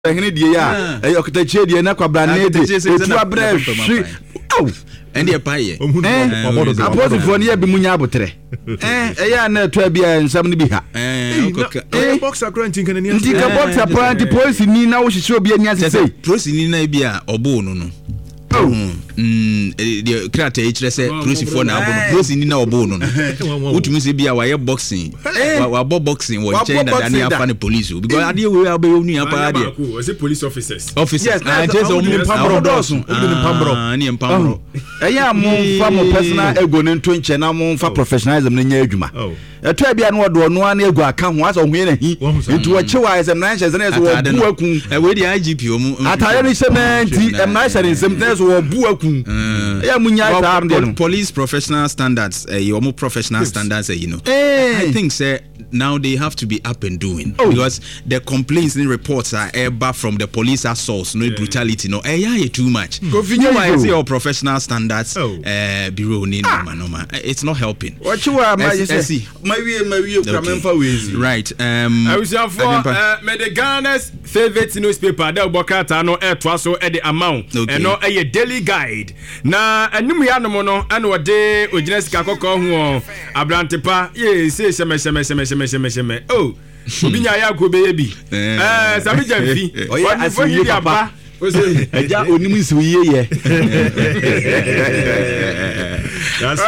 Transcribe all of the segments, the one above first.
hene die ya okitachie die na kwabra na de etu abra hwi ende paye apostle ne bi munya abotre eya na etu bia nsam ne bi ha boxer crunching kan ni ndika boxer plant police ni na wo hihye obi anya sesei police ni na bia obo no the krata echirese police for na abo police ni na obo no utumi se bia wa boxing wa boxing wo chain na dani afa ne police because ade we abe unu apa ade we say police officers just o mu pambro dosu ni pambro eya mo fa mo personal ego ne nto nche na mo fa professionalism ne nya adwuma eto bia no do no ana ego aka ho asa ohwe na hi etu wa chewa isem na nche na so wo bu akun we di IGP o mu atare ni sementi na nche ni sementi so wo bu akun eya munya tar de police professional standards your more professional standards you know I think say now they have to be up and doing because the complaints and reports are ever from the police assaults no brutality no too much why is your professional standards bureau ni no it's not helping what you are my we kamemfa wezi right I was for me the Ghana's favorite newspaper that Bokata no so at the amount and no a daily guide na anum ya no no and what day oginesika kokko ho abrantepa ye say sheme oh obinya ya ko be bi sami jamfi oya asiri papa eja onimu si ye that's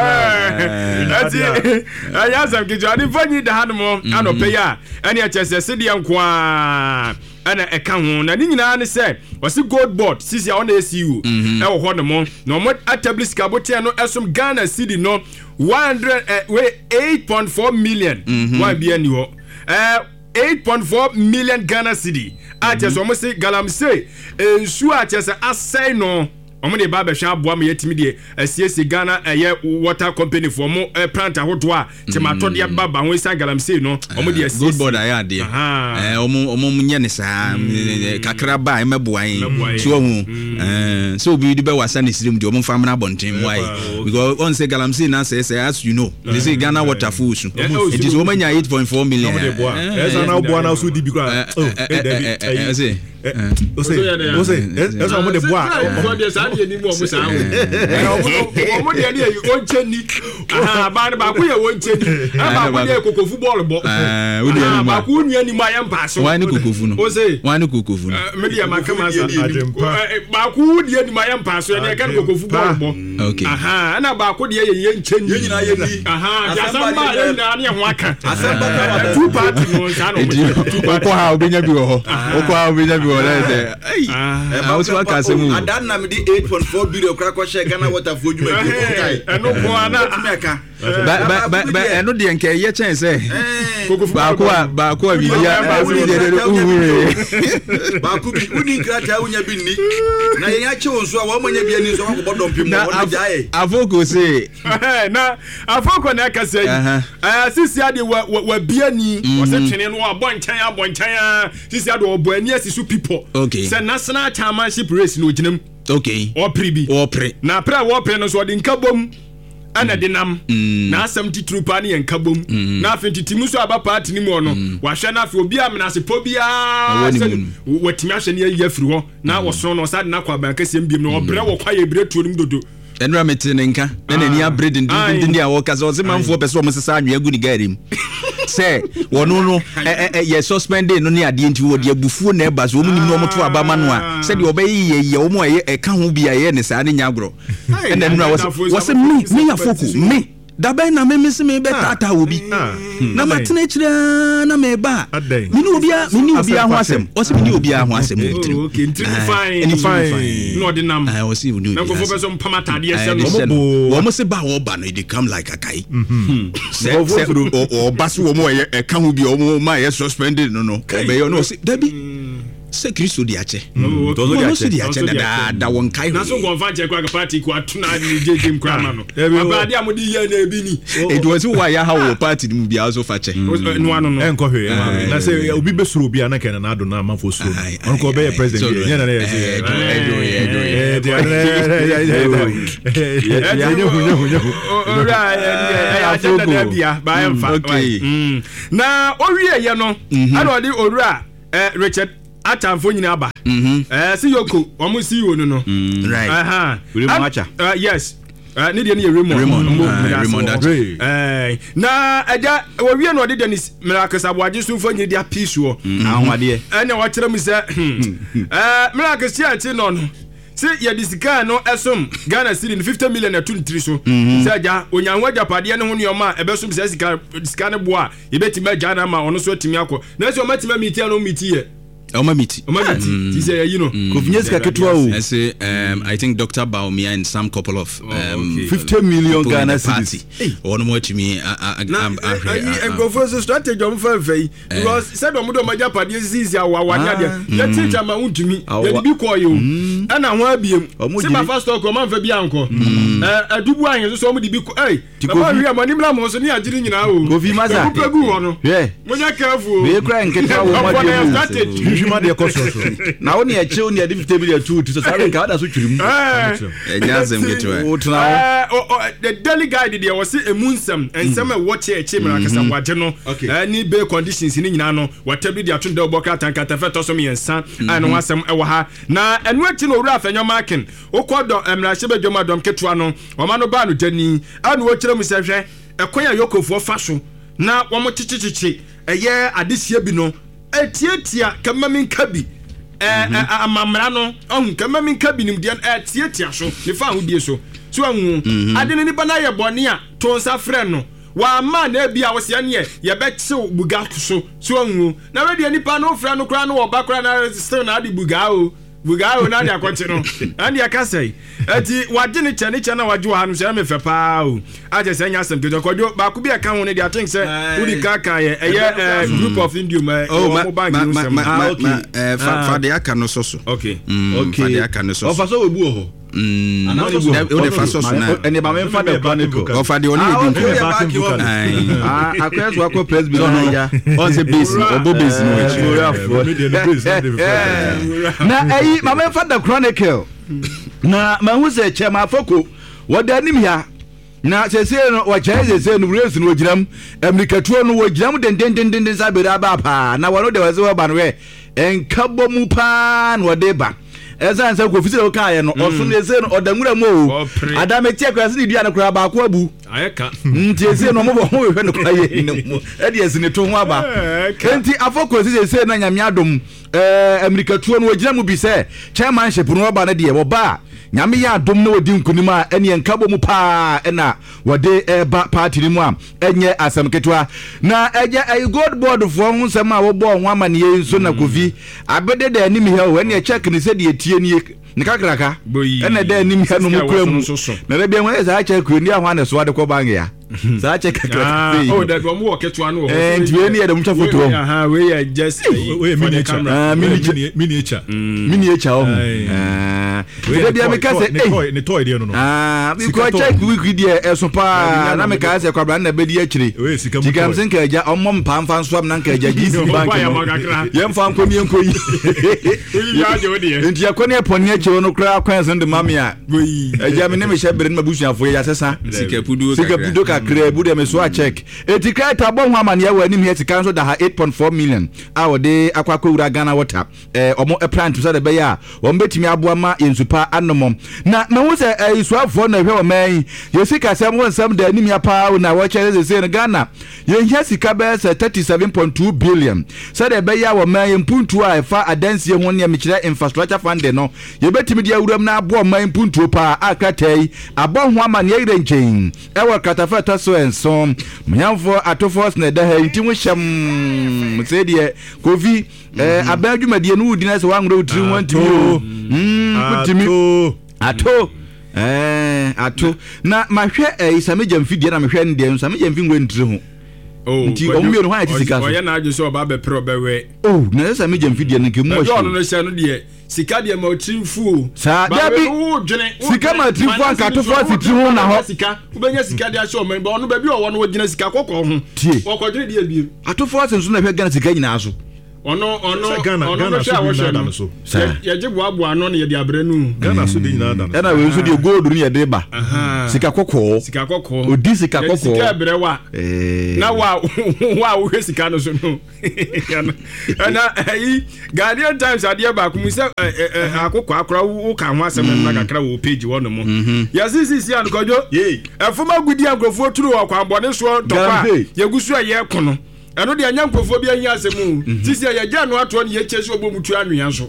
ya sam kijo ani fanyi da hanmo anope ya ani achese de nkoa ana eka ho na ni nyina ne se wasi gold board sisi a ona ACU e wo ho ne mo na mo establish kabote no esom Ghana cedi no 8.4 million wa bia ni ho 8.4 million Ghana cedi achese o mo se galamse ensu achese asai no omo de ba behwa aboa me yetimi de asiesi Ghana water company for mo plant ahodo a timato de baba ho isa galamsey no omo de asiesi good board aya de omo nye ne sa kakra ba emeboa yin so hu so bi de be wasa ne sirim de omo famna bonten why because on say galamsey na say as you know they say Ghana water full so it is omo nya 8.4 million esa na obo na so di bi kwa say esa omo de boa ye ni mo musa o mo de ye o ncheni ba ku ye o ncheni ba ku ye koko football bo ba ku nu ani ma ya mpaso why ni kokofu no o say why ni kokofu no me de ma kama sa ba ku de ani ma ya mpaso ne ka koko football bo okay ana ba ku de ye ncheni ye nyina ye ni ya samba ye na ne ho aka asamba two party no sa no ko ha obenya bi wo ho ko ha obenya bi wo na say ba o so aka se mu adan na me di 8.4 billion krakwa share Ghana water for you kai eno ko ana meka ba eno de nke ye chen say ba ko bi ya ba ku bi uni krata unya bi ni na ye ya che wonso a wo manya bi ani so ko bodom pim mo na jae afoko say na afoko na ka say sisi ade wa biani o se twene no abonchan sisi ade obo ani asisu people say national chairmanship race no ginam okay o pribi o pre na pra wo pre no so de nkabom ana de nam na 70 trupa ne nkabom na afentitimu so aba party ni mo no wa hwe na afi obi amnase po bia watimi ahwe ne ya firi ho na wo so no sa de na kwa ban kasem biem no obre wo kwa ye bre tuo nim dodo enra meti ne nka na ni abred ndi a wo kasa o se manfo pese o msesa anwe agu ni garim se wono no ye suspended no ne ade nti wo de abufuo na eba so o munim no moto aba ma no a se de obayi ye o mo ye ka ho bia ye ne sa ne nyagro na enra wo se me ya foku me dabe na me misi me betata obi na matene kire na me ba mini obi ho asem o se mini obi ho asem okay fine no de nam o se mini na ko fo beso mpamata de ese no wo mo se ba wo ba no dey come like akai se o baso wo mo ye ka ho bi o mo ma ye suspended no be yo no se dabi se Kristo di ache tozo di ache da won kai na so gon fa che kwa party kwa tuna ni jeje mkra ma no abade amodi ye na ebi ni it was why ya ha wo party mu bia so fa che no ano no enko hwe na se obi be suru bia na ken na ado na amafo suru onko be president ye na ye na owie ye no ana odi orura Richard atamfo nyina aba si yoko omo si wo no right yes need any Raymond na aja we no de Dennis Miracle Aboaje so fo nyidi apiece wo ahwade na wa kire mu se Miracle Chiati no se ya disika no esom Ghana cedi 50 million na 23 so se aja onyanwa japade ne ho neoma ebesom se disika ne boa yebetima aja na ma ono so atimi akọ na se o matima miti no miti ye Omamiti. He said, you know, I think Dr. Baumia and some couple of 50 million Ghana cedis. One more to me. And go for the strategy of Fairway because said Omudo Majapa is our one. You teach my own to me. You be call you. And I want to be my first talk of Fabianco. A Dubuan is somebody be hey. Manimla was near Jilling now. Go be Maza. Yeah. When you're careful, we're crying. Now only a chill near 50 million to Saturday card as we the daily guide there was a moonsum and some watch a chamber like some general any bail conditions in Nano, whatever the Atun Boca and Catafetosomi and Son and was some Ewaha. Now and what you know, Ralph and your marking, Oquado and Rasheba Jomadom Ketuano, or Manobano Jenny, and what you say, a queer yoko for fashion. Now one more chichi, a year at this year bino. Tia kamamin kabi amamrano kamamin kabi nim dia tia so ne fa hodie so ade ne nipa na ye bone a to nsa frɛ no wa ma na bia wo se ne ye be chew buga so na we de nipa no frɛ no kra no wo ba kra na still na ade buga o na dia kwonche no and ya kasai ati wage ne chane na wage wa hanu se me fe pa o aje se nya asem kejo kodjo ba ku bia kan ho ne dia think se udi kaka ye group of indium mo bank fa de aka no so okay fa de aka no so ofa so we bu ho the first na and ba men fa the chronicle of the only akwes wa ko press bi no ya on the base obo base na ma men fa the chronicle na ma hu se che ma foko woda nim ya na sese no wa chai sese no race no giram amerikatuo no wo giram den sabere aba pa na wono de waze wa ba no we enkabo mu pa na wode ba eza nsa ko fisire ka ye no oso ne ese no odanwura mo adame tie kwase ne dua ne kura ba ko abu ayeka nti ese no mo bo ho hwe ne kwa ye ne mo e de ese ne to ho aba enti afoko ese na nyame adom amerikatuo no wogina mu bi se chairmanship no ba na de wo ba nyame ya adom na wodi nkunim a ene enkabo mu pa na wode ba party ni mu a enye asem ketwa na eje gold board fo ho nsem a wo bo ho amane ye nso na kofi abede da anim he wo ene check ni se de etie ni ne kakraka ene da anim he no mu kwam na re bia ho eza check ni ahwa na so ade ko bange ya za check kakraka oh that one wo ketwa no and we ni de mu cha photo aha we are just miniature oh we bia me ka se ne toy de no we ko check we die eso pa na me ka se kwabra na be di akire tikam sen ka ja ommo mpamfa nso am na ka ja GC bank yem fa nko ni enko yi ya je odi nti akoni eponi akire no kra kwan sen de mame a ja me ne me hye bere na busuafo ya sesa sika pudo ka kra bu de me so a check etika ta bon ho amane ya wani me etika so da ha 8.4 million a wode akwakọ wura Ghana water omo plant so de be ya wo betimi aboa ma yensupa anomom na me hu se isuafo na hwe o man yesika sem wonsam da anim ya pa na wo chere se Ghana yen hia sika be 37.2 billion so de be ya wo man mpuntu a fa adansie ho ne mekire infrastructure fund no ye betimi dia wuram na aboa man mpuntu pa akratai abon ho amane yire nchen e wo katafata so ensom mnyamfo atofos na da ha nti ho hyam se de kofi abadwumadie no wudi na se wangro utiri wantimi kutimi ato na mahwe isameja mfidie na mahwe ndie isameja mfingwe ntiri ho nti omuye no ha tisika so oya na adwo so ba be pro bewe na isameja mfidie no kemu yo no no se no de sika de ma otrimfu sa dabi sika ma otrimfu anka to fo fitiri ho na ho sika ubenya sika de asho men ba ono ba bi o wo no wogina sika kokko ho wokodire de abi atofo asenso na hwe Ghana sika nyina so Ghana so ya je boabo ano na ye de abranu Ghana so de nyina da na we so de gold ni ye de ba sika kokko odi sika kokko sika brewa na wa wo hwe sika no so no na Guardian Times ade ba ku se akokko akora wo ka ho asem na kakra wo page wo no mo ya sisi an kojo efuma gudi akrofo turu akwa bone so topa ye gusu aye kono eno de anya nkrofo bi ahia asem sisi ya gya no ato ne ye chese obomutu anua so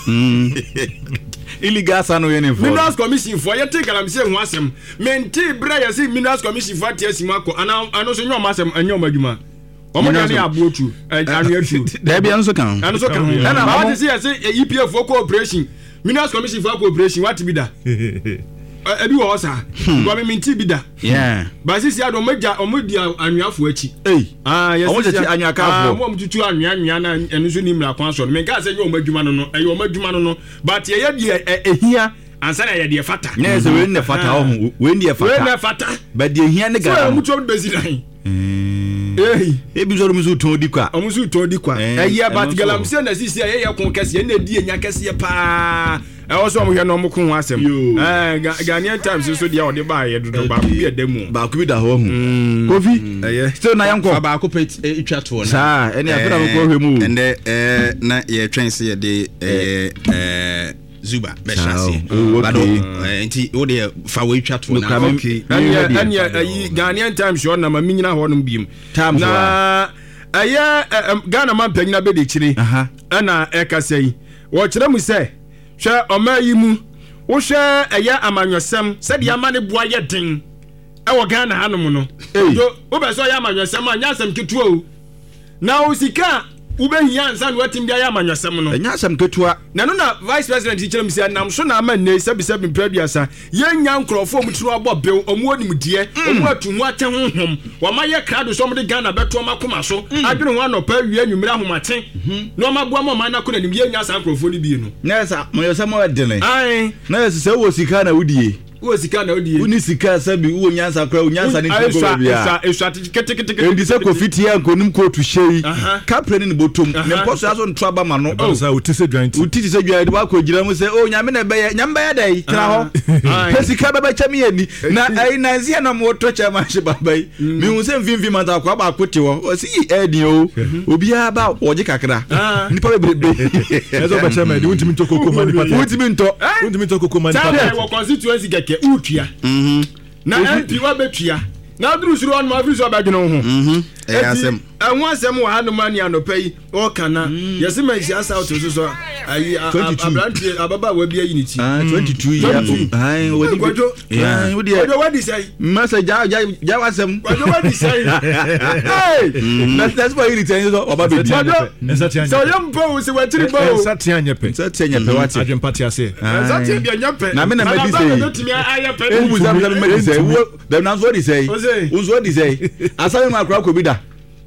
illegal sano yen for Minerals Commission for ye take am say ho asem menti bra ya say Minerals Commission for tiasi mako ano so nyoma asem anyoma adwuma omo ya ne abotu anua tu da bia nso kan na ba say EPF for cooperation Minerals Commission for cooperation what be da ebi wo sa go me minti bi da ba sisi ado omodi anuafo achi yes anuaka afo mo mtutu anua na enu so ni mra kwan so me ka say yo omadwuma no eyo omadwuma no but ye de ehia ansa na ye de fata yes we ne fata ho we ne fata but de ehia ne ga so mutu bezi dan ebi so musu ton di kwa omusu ton di kwa ehia but galam se na sisi ye kon kase na di enya kase pa also mo hwe no mo ko ho asem Ghanaian Times so dia ode ba ye dodo ba bi edemu ba ku bi da ho hu Kofi still na yanko ba ko pet etwa to na sa ene afira mo ko hwe mu ende na ye twen se ye de Zuba beshasi bado enti wo de fa we etwa to na okay anya Ghanaian Times yo na ma minyina ho no biem na Ghana man panyina be de chire na ekasai wo chire mu se hwe omayi mu wo hwe eya amanyosem se de amane boa ye den e wo Ghana hanom no wo be so ya amanyosem anya asem ketuo o na wo sika wo be hia ansa no watim dia ya amanyosem no anya asem ketua na no na vice president teacher mi se nam so na ama ne sebi preduasa ye nya nkrofo mu tiro abo bew omu onim die omu atu hu ate honhom wa ma ye krado so mo de Ghana beto makoma so adwene ho anopa wi anwumira homaten no ma boa mo ma na ko na nim ye nya sa nkrofo ni bi no na sa mo yo samo adene ai na se wo sika na wudie wo sika na odie uni sika sabi wo nyansa kra nyansa ni go bia kete endi se ko fiti ya nkonim ko tu shei kapre ni botom ne poso aso ntwa ba ma no sa utise dwanti utise dwanti ba ko gira mu se o nyame na be nyamba ya dai tra ho sika ba chami yani na ai na nzia na mo to chama she babai mi hu se mvimvi manta kwa ba kote wo o si edi o obi a ba oje kakra nipa bebrebe ezo ba chama di untimi to kokko mani pata untimi to kokko mani pata wo constituency geke utua na MP wa betua na duru suru on ma friso ba dwene ho asem anwo asem wa hanu mani anopai o kana yesi ma isi asa auto so ayi abranti ababa wa bia unity 22 years ai wodi gwajo wodi wadi sai masa ja wasem gwajo wadi sai that's why unity so oba be so yam po se watiri bo satia nyepe wati adwen pati ase satia bia nyepe na me na medi say u buzam na medi say dem na so di say unzo di say asame ma akra ko bi da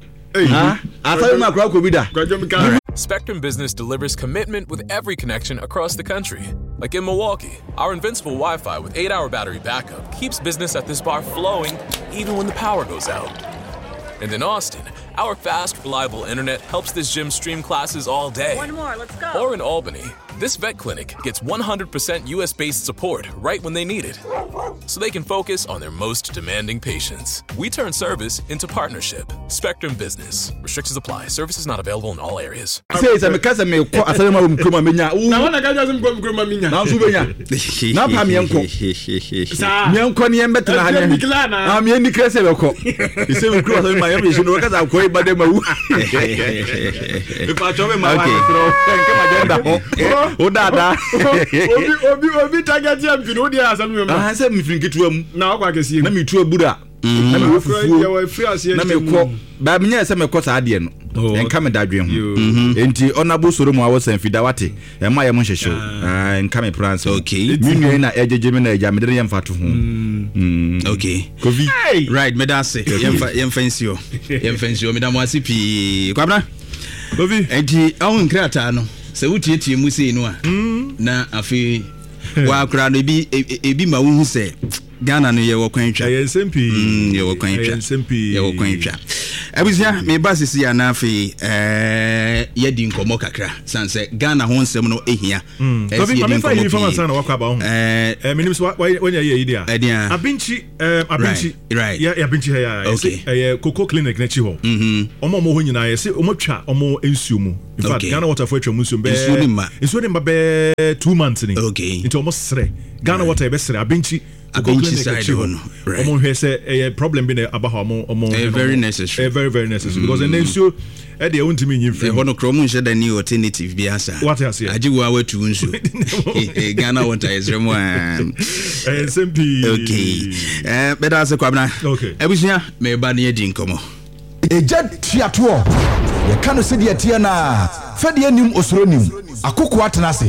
Spectrum Business delivers commitment with every connection across the country. Like in Milwaukee, our invincible Wi-Fi with 8-hour battery backup keeps business at this bar flowing even when the power goes out. And in Austin, our fast, reliable internet helps this gym stream classes all day. One more, let's go. Or in Albany, this vet clinic gets 100% US-based support right when they need it, so they can focus on their most demanding patients. We turn service into partnership. Spectrum Business. Restrictions apply. Services not available in all areas. Say me kasa me ko asale ma mkroma menya. Na wana gaja zim ko mkroma menya. Na so benya. Na pa me enko. Me enko ne embet na hanya. Na me ni krese be ko. Ise me mkroma asale ma yam yesho no kasa ko ibade ma wu. Ifa chobe ma wa kro. Enke ma jenda ho. O dada obi target am fi no dia asam me ma say me finkitu am na akwa kesi na me tu abura na me wofufu na me ko ba me nya say me ko sa ade no enka me dadwen ho enti onabo soro mu awo san fida wate e ma ye mo hyehye enka me plans okay me nua na ejeje me na eja me de yem fato ho okay covid right me da say yem fancy me da mo asipi kwabna covid enti awon krata no se wutietie mu sei no a na afi wa akra no ebi ma wo hu se Ghana no ye wo kwantwa ye sempi ye wo kwantwa ye wo kwantwa Abusia me basis ya na afi yedi nkomo kakra sanse Ghana ho nsem no ehia yedi nkomo information sana wakwa ba ho minim so when ye idea abinchi ya abinchi ya Coco Clinic na chi ho omo ho nyina ye se omo twa omo ensuo mu in fact Ghana water for atwa ensuo be ensuo ni be 2 months ni into omo sre Ghana water be sre abinchi side omo hwe se problem be na abaha omo very necessary very necessary because ensuo e de wontimi nyi free hono krom nche da ni alternative bi asa what else ajiwo awatu nsu Ghana water is remo SMP okay better say kwabna ebusia me ba na yedi nkomo eja tiato ye kanu se de atia na fa de anim osoro nim akoko atena se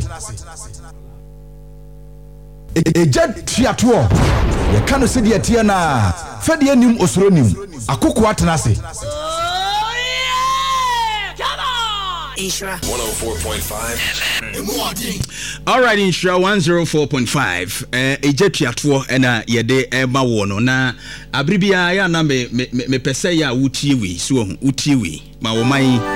eja tiato ye kanu se de atia na fa de anim osoro nim akoko atena se Ishra 104.5 all right Ishra 104.5 ejetiato na yede ema wo no na abribia ya na me pese ya wutiwi so wutiwi ma wo man